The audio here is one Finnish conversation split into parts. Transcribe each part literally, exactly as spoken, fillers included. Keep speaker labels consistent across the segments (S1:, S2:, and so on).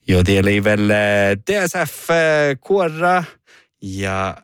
S1: Jo, det är väl D S F Kuorra ja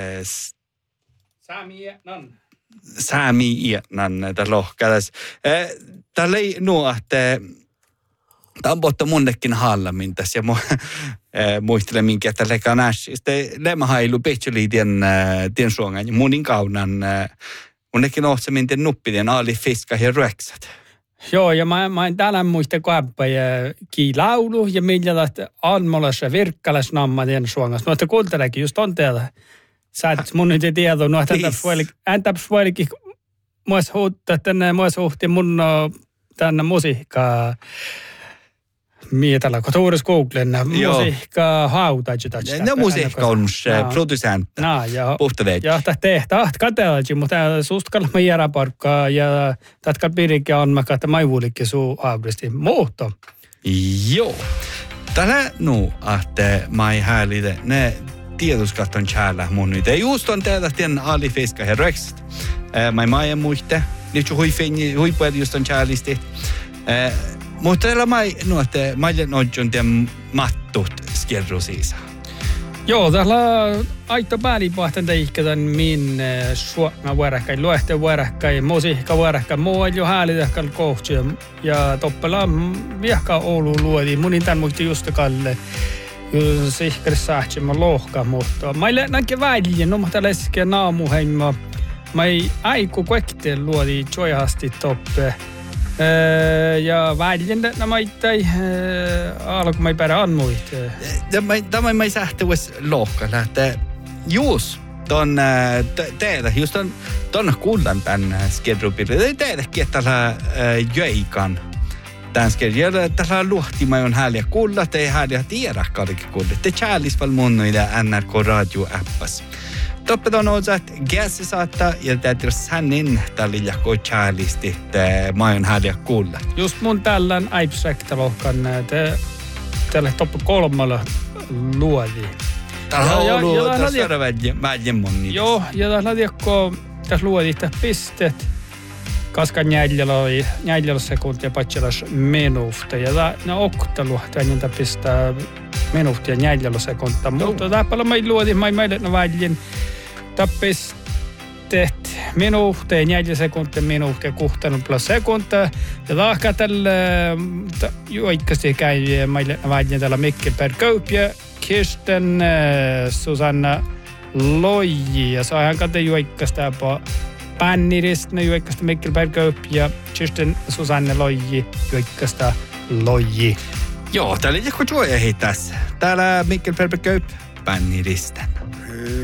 S2: Sami Etnan.
S1: Sami Etnan, tässä lohkades. Täällä ei nuo, että tämä on pohta munnekin hallamin tässä ja muistelen minkä, että leka näs. Sitten lemahailu petsuli tien, tien suongan ja munin kaunan munnekin ohtsamin tien nuppitien aali fiska ja röksät.
S2: Joo, ja mä, mä en tänään muista kuinka ja kiilaulu ja millaiset almolassa virkkalas nammatien suongas. No, että kuuntelekin just on teillä. Sä et mun nyt ei tiedä, no, että entäpäs voilikin muas huuttaa tänne, muas huhti mun tänne musiikkaa. Mietellä, kun tuuris Googlen musiikkaa hautaisi.
S1: No musiikka on producent.
S2: No, ja.
S1: Puhta veitsi.
S2: Ja tämä tehtä, katsellaan, mutta susta kalma järjeparkkaa ja tätä piirikin on, että mä vuolikin suu aavristi muuta.
S1: Joo. Tällä nu, että mä ei häälitä ne tiedotuskatton tjäällä mun nyt. Just on tehdä tien alifiska ja rökset. Mä ei maa muista. Nyt hui finni, hui puhuta just on tjäälisti. Mutta täällä mä ei, no, että mä ei noin tien mattut skjerru siisa.
S2: Joo, täällä aito päälipahten teikkätän min suona vuorakkain, luehteen vuorakkain, musiikka vuorakkain, muu on jo häälidäkkäin kohtsia. Ja toppela viehkaa Ouluun luotiin, munin tän muisti just kalle. Sihkäris sähtsemmä lohka, mutta mä ei näinkin väliin, no mutta leskeä naamuheimma. Mä ei aiku kuekteen luotiin joihasti toppe. Ja väliin nämä ittai alku mä ei pärä anmuit.
S1: Tämä mä ei sähtäväs lohka, että juus ton teedä, just ton ton kullan tän skedrupille. Teedäkin, että tällä jöikan. Tänskerjällä tällä luhtima on häliä kuulla, ei häliä tiedä kaikki kuulla. Te chäälis val munnuida N R K radio-appas. Toppeton on että gäsi saattaa ja täytyy hänin tällä jako chäälisti, että mä on häliä kuulla.
S2: Just mun tällän äipsäktälohkan tälle toppu kolmalla luodi.
S1: Tällä on ollut tässä väljän mun niitä.
S2: Joo, ja tällä tiekko tässä luodi tässä pisteet. Koska neljällä sekuntia patselas minuuttia. Ja ne oktelu, että niitä pistää minuuttia neljällä sekuntia. Mutta täällä me luotiin, mä meille ne väljin. Tappisteet minuuttia, neljä sekuntia, minuuttia, kuhtanut plus sekuntia. Ja tahka tällä juoikasti käy meille ne väljin täällä Mikkel Perkaup ja Kirsten Susanna Loiji. Ja saahan kate juoikasti täällä Pänniristä juoikasta Mikkel Perkaup ja Kirsten Susanne Loiji juoikasta Loiji.
S1: Joo, täällä ei joku juoja tässä. Täällä Mikkel Perkaup Pänniristä.